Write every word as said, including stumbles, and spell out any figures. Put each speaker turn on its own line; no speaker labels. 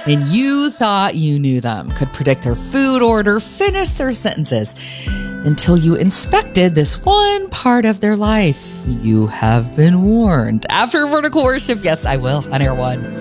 And you thought you knew them, could predict their food order, finish their sentences, until you inspected this one part of their life. You have been warned. After Vertical Worship, yes, I will, on Air One.